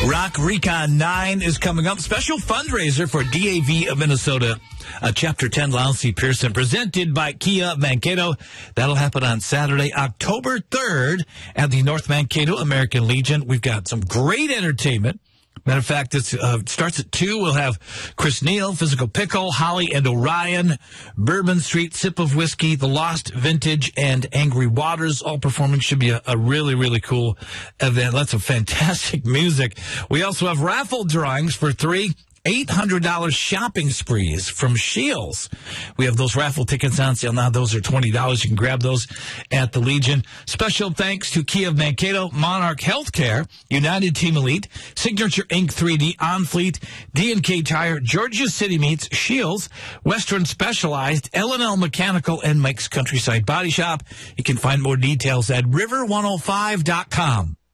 Rock Recon 9 is coming up. Special fundraiser for DAV of Minnesota, Chapter 10, Lyle C. Pearson, presented by Kia Mankato. That'll happen on Saturday, October 3rd at the North Mankato American Legion. We've got some great entertainment. Matter of fact, it starts at 2. We'll have Chris Neal, Physical Pickle, Holly and Orion, Bourbon Street, Sip of Whiskey, The Lost Vintage, and Angry Waters all performing. Should be a really, really cool event. Lots of fantastic music. We also have raffle drawings for 3 $800 shopping sprees from Shields. We have those raffle tickets on sale now. Those are $20. You can grab those at the Legion. Special thanks to Kia of Mankato, Monarch Healthcare, United Team Elite, Signature Ink 3D, On Fleet, D&K Tire, Georgia City Meats, Shields, Western Specialized, L&L Mechanical, and Mike's Countryside Body Shop. You can find more details at river105.com.